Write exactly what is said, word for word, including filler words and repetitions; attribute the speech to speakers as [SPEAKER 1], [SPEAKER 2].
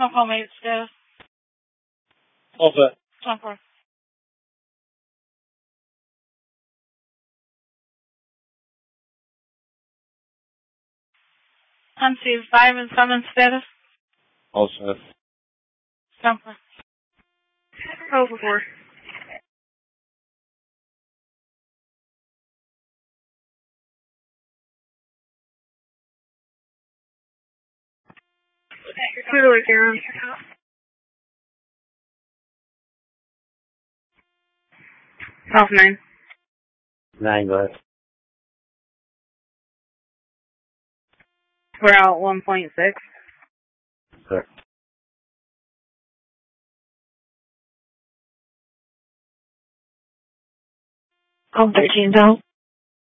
[SPEAKER 1] Snowfall made status.
[SPEAKER 2] All set.
[SPEAKER 1] Snowfall. Huntsy five and seven status.
[SPEAKER 2] All set.
[SPEAKER 1] Snowfall. Overboard. Clearly, Karen. South nine.
[SPEAKER 2] Nine, go ahead.
[SPEAKER 1] We're out one point six.
[SPEAKER 2] Sir.
[SPEAKER 1] Oh, thirteen down.